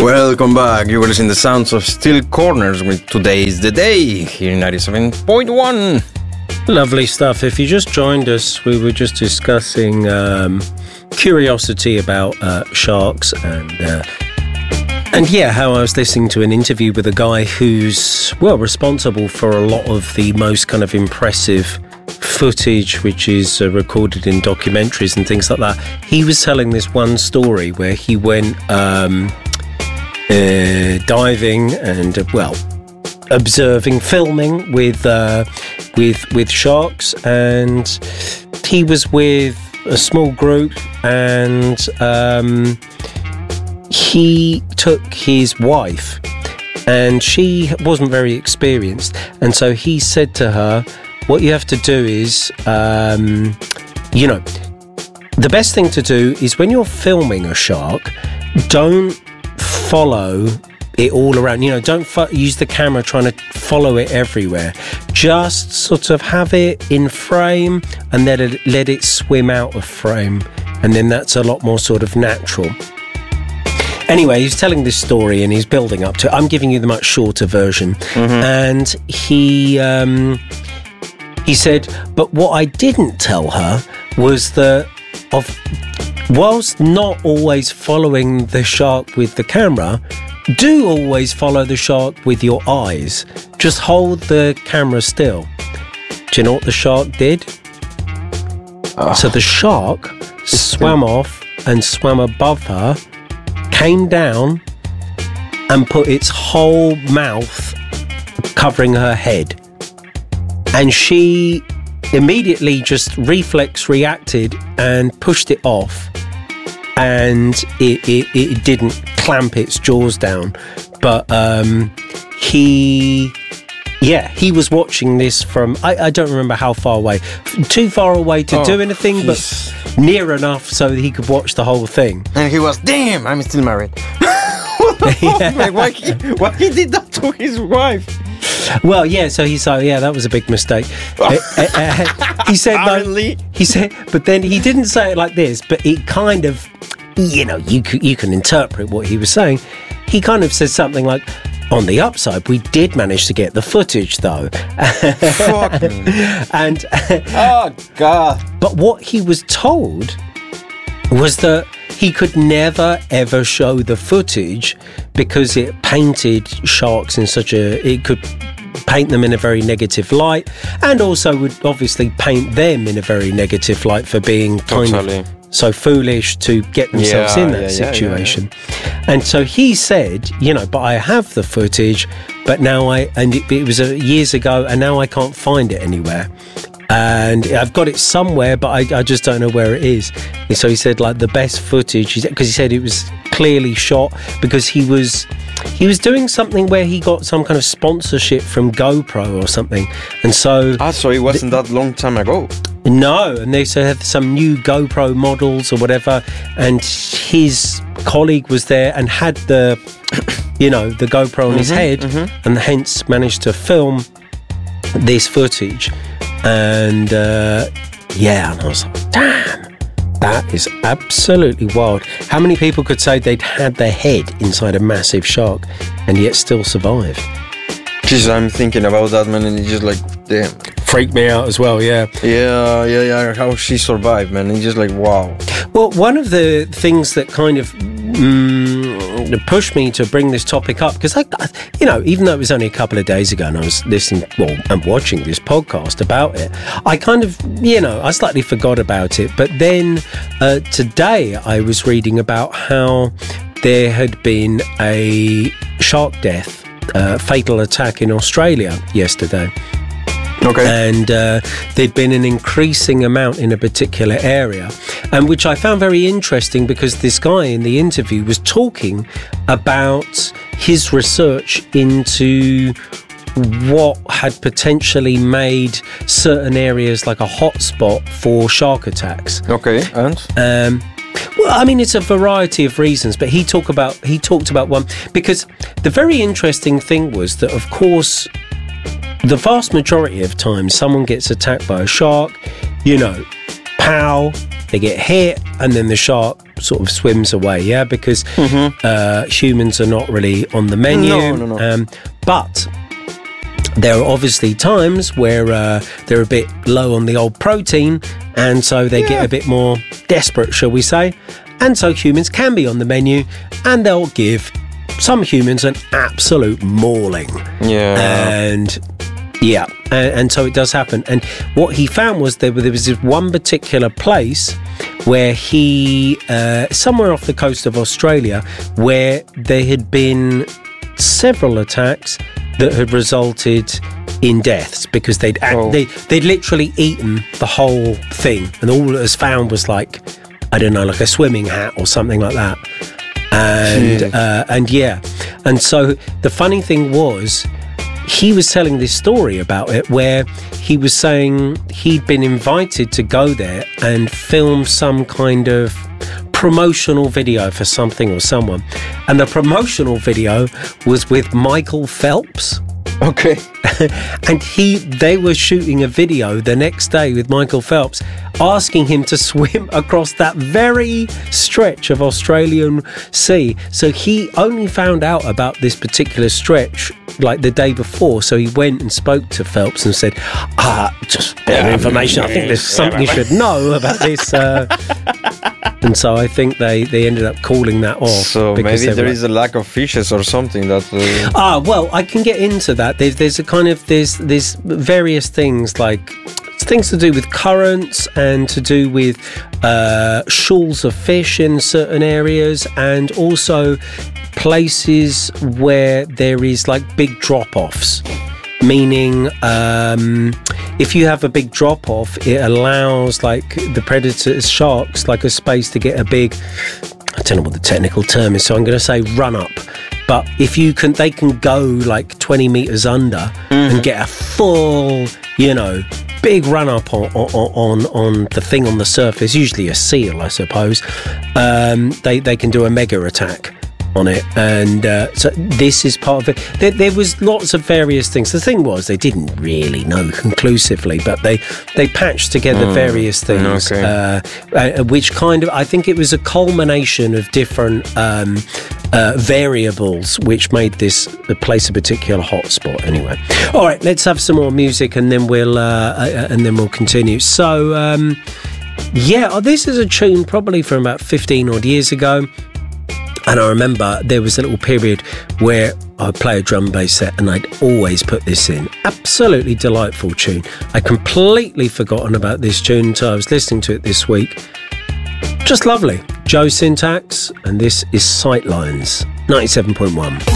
Welcome back. You will listen to the sounds of Steel Corners with Today's the Day here in 97.1. Lovely stuff. If you just joined us, we were just discussing curiosity about sharks and how I was listening to an interview with a guy who's, responsible for a lot of the most kind of impressive footage which is recorded in documentaries and things like that. He was telling this one story where he went diving and observing, filming with sharks, and he was with a small group, and he took his wife, and she wasn't very experienced, and so he said to her, what you have to do is, the best thing to do is when you're filming a shark, don't follow it all around. Don't use the camera trying to follow it everywhere. Just sort of have it in frame and let it swim out of frame. And then that's a lot more sort of natural. Anyway, he's telling this story and he's building up to it. I'm giving you the much shorter version. Mm-hmm. And he said, but what I didn't tell her was that whilst not always following the shark with the camera, do always follow the shark with your eyes. Just hold the camera still. Do you know what the shark did? So the shark swam off and swam above her, came down and put its whole mouth covering her head. And she immediately just reacted and pushed it off, and it didn't clamp its jaws down. But he was watching this from, I don't remember how far away, too far away to do anything, but near enough so that he could watch the whole thing. And he was, damn, I'm still married. What the fuck? Like, why he did that to his wife? Well, yeah, so he's like, that was a big mistake. He said, but then he didn't say it like this, but it kind of, you can interpret what he was saying. He kind of said something like, on the upside, we did manage to get the footage, though. Fuck me. And, oh, God. But what he was told was that he could never ever show the footage because it painted sharks in it could paint them in a very negative light, and also would obviously paint them in a very negative light for being kind of so foolish to get themselves in that situation. And so he said, but I have the footage, but now it was years ago, and now I can't find it anywhere. And I've got it somewhere, but I just don't know where it is. And so he said, like, the best footage, because he said it was clearly shot because he was doing something where he got some kind of sponsorship from GoPro or something. And so so it wasn't that long time ago. No, and they had some new GoPro models or whatever, and his colleague was there and had the the GoPro on his head, and hence managed to film this footage. And and I was like, damn, that is absolutely wild. How many people could say they'd had their head inside a massive shark and yet still survive? Jesus, I'm thinking about that, man, and it's just like, damn. Freaked me out as well, yeah. Yeah, how she survived, man, it's just like, wow. Well, one of the things that kind of pushed me to bring this topic up, because even though it was only a couple of days ago and I was listening, and watching this podcast about it, I kind of, I slightly forgot about it. But then today I was reading about how there had been a shark death, fatal attack in Australia yesterday. Okay. And there'd been an increasing amount in a particular area, and which I found very interesting because this guy in the interview was talking about his research into what had potentially made certain areas like a hotspot for shark attacks. Okay, and? Well, I mean, it's a variety of reasons, but he talked about one, because the very interesting thing was that, of course, the vast majority of times someone gets attacked by a shark, pow, they get hit, and then the shark sort of swims away, yeah, because humans are not really on the menu. No. But there are obviously times where they're a bit low on the old protein, and so they get a bit more desperate, shall we say. And so humans can be on the menu, and they'll give some humans an absolute mauling. And so it does happen. And what he found was there was this one particular place where he, somewhere off the coast of Australia, where there had been several attacks that had resulted in deaths because they'd literally eaten the whole thing, and all that was found was like, I don't know, like a swimming hat or something like that. And so the funny thing was, he was telling this story about it where he was saying he'd been invited to go there and film some kind of promotional video for something or someone, and the promotional video was with Michael Phelps. Okay. And they were shooting a video the next day with Michael Phelps, asking him to swim across that very stretch of Australian sea. So he only found out about this particular stretch like the day before. So he went and spoke to Phelps and said, just a bit of information. I think there's something you should know about this. And so I think they ended up calling that off. So maybe there is a lack of fishes or something that... well, I can get into that. There's a kind of, there's various things like things to do with currents and to do with shoals of fish in certain areas, and also places where there is like big drop-offs. Meaning, if you have a big drop-off, it allows like the predators, sharks, like a space to get a big, I don't know what the technical term is, so I'm going to say run-up. But if you can, they can go like 20 meters under and get a full, big run-up on the thing on the surface, usually a seal, I suppose. They can do a mega attack on it, and so this is part of it. There was lots of various things. The thing was, they didn't really know conclusively, but they patched together various things, which kind of, I think it was a culmination of different variables which made this place a particular hotspot. Anyway, all right, let's have some more music, and then we'll continue. So this is a tune probably from about 15 odd years ago. And I remember there was a little period where I'd play a drum and bass set and I'd always put this in. Absolutely delightful tune. I'd completely forgotten about this tune until I was listening to it this week. Just lovely. Joe Syntax, and this is Sightlines, 97.1.